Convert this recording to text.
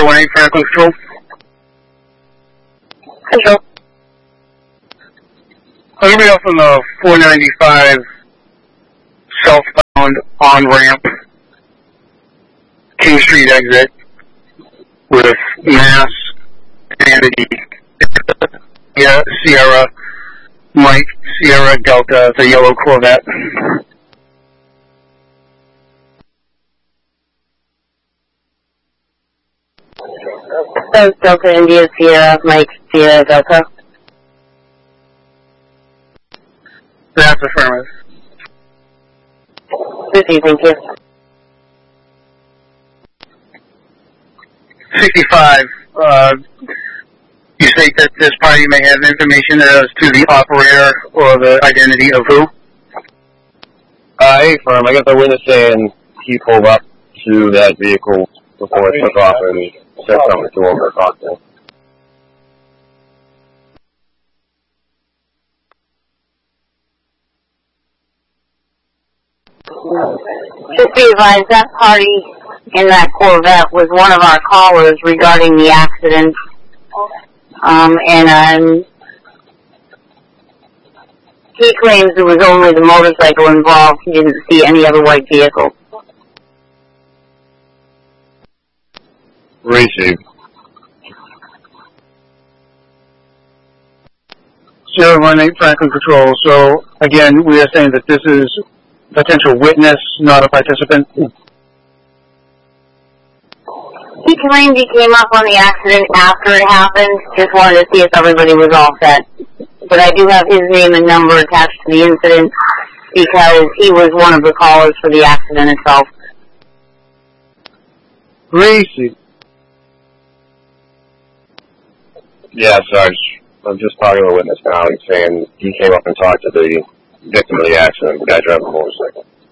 018 Franklin Control. Control. I'm going to be off on the 495 southbound on-ramp King Street exit with Mass, Vanity, Sierra, Mike, Sierra, Delta, the yellow Corvette. Delta India, Sierra, Mike, Sierra, Delta. That's affirmative. Proceed, thank you. 65, you state that this party may have information as to the operator or the identity of who? Hey, firm, I got the witness saying he pulled up to that vehicle before it took off and said something to him or talked to him. Just be advised, that party in that Corvette was one of our callers regarding the accident. He claims it was only the motorcycle involved. He didn't see any other white vehicle. Receive. 018 Franklin Control. So, again, we are saying that this is a potential witness, not a participant. He claimed he came up on the accident after it happened. Just wanted to see if everybody was all set. But I do have his name and number attached to the incident because he was one of the callers for the accident itself. Receive. Yeah, Sarge. I'm just talking to the witness now. He's saying he came up and talked to the victim of the accident, the guy driving the motorcycle.